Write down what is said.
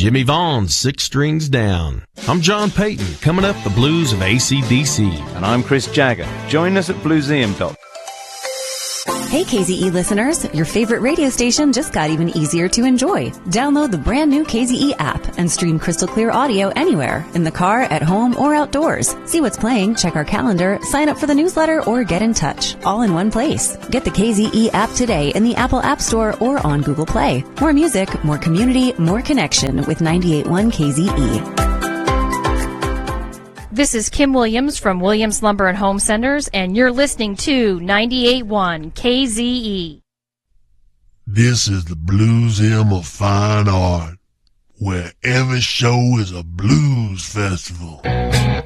Jimmy Vaughn's Six Strings Down. I'm John Payton, coming up the blues of AC/DC. And I'm Chris Jagger. Join us at Blueseum.com. Hey KZE listeners, your favorite radio station just got even easier to enjoy. Download the brand new KZE app and stream crystal clear audio anywhere, in the car, at home, or outdoors. See what's playing, check our calendar, sign up for the newsletter, or get in touch. All in one place. Get the KZE app today in the Apple App Store or on Google Play. More music, more community, more connection with 98.1 KZE. This is Kim Williams from Williams Lumber and Home Centers, and you're listening to 98.1 KZE. This is the Blueseum of Fine Art, where every show is a blues festival.